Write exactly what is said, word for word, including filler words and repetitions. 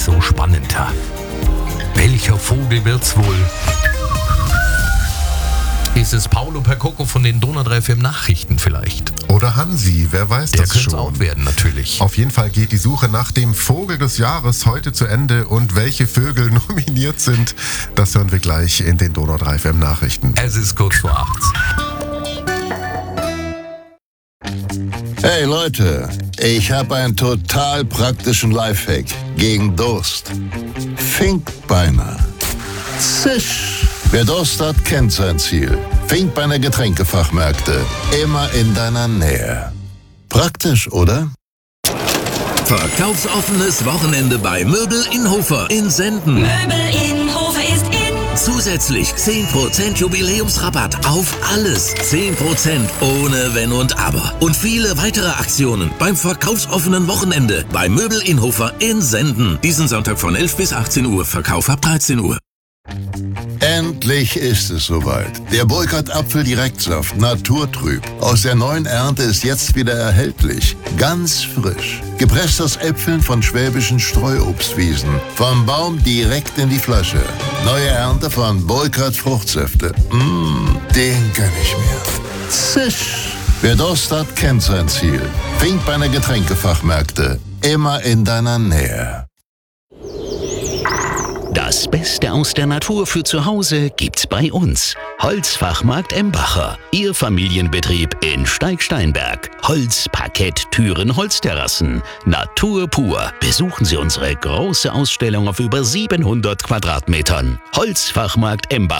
so spannend. Ha? Welcher Vogel wird's wohl? Ist es Paulo Percoco von den Donau drei F M Nachrichten vielleicht? Oder Hansi, wer weiß Der das schon. könnte es auch werden, natürlich. Auf jeden Fall geht die Suche nach dem Vogel des Jahres heute zu Ende. Und welche Vögel nominiert sind, das hören wir gleich in den Donau drei F M Nachrichten. Es ist kurz vor acht. Hey Leute, ich habe einen total praktischen Lifehack gegen Durst. Finkbeiner. Zisch. Wer Durst hat, kennt sein Ziel. Finkbeiner Getränkefachmärkte. Immer in deiner Nähe. Praktisch, oder? Verkaufsoffenes Wochenende bei Möbel in Hofer in Senden. Möbel in Hofer ist in. Zusätzlich zehn Prozent Jubiläumsrabatt auf alles. zehn Prozent ohne Wenn und Aber. Und viele weitere Aktionen beim verkaufsoffenen Wochenende bei Möbel in Hofer in Senden. Diesen Sonntag von elf bis achtzehn Uhr. Verkauf ab dreizehn Uhr. Endlich ist es soweit. Der Burkhardt Apfel Direktsaft, naturtrüb. Aus der neuen Ernte ist jetzt wieder erhältlich. Ganz frisch. Gepresst aus Äpfeln von schwäbischen Streuobstwiesen. Vom Baum direkt in die Flasche. Neue Ernte von Burkhardt Fruchtsäfte. Mmh, den gönn ich mir. Zisch. Wer Durst hat, kennt sein Ziel. Finkbeiner Getränkefachmärkte. Immer in deiner Nähe. Das Beste aus der Natur für zu Hause gibt's bei uns. Holzfachmarkt Embacher. Ihr Familienbetrieb in Steig-Steinberg. Holz, Parkett, Türen, Holzterrassen. Natur pur. Besuchen Sie unsere große Ausstellung auf über siebenhundert Quadratmetern. Holzfachmarkt Embacher.